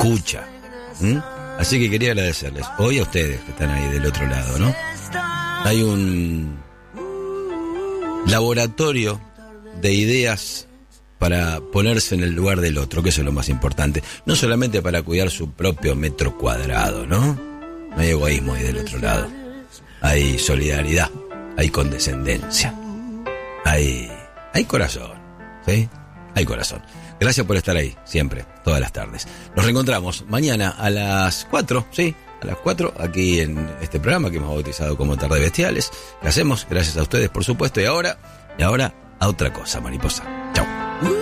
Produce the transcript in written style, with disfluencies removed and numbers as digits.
escucha. Así que quería agradecerles hoy a ustedes que están ahí del otro lado, ¿no? Hay un laboratorio de ideas para ponerse en el lugar del otro, que eso es lo más importante. No solamente para cuidar su propio metro cuadrado, ¿no? No hay egoísmo ahí del otro lado. Hay solidaridad, hay condescendencia, hay corazón, ¿sí? Hay corazón. Gracias por estar ahí, siempre, todas las tardes. Nos reencontramos mañana a las 4, ¿sí? A las 4, aquí en este programa que hemos bautizado como Tarde Bestiales. ¿Qué hacemos? Gracias a ustedes, por supuesto. Y ahora, a otra cosa, mariposa. Chau.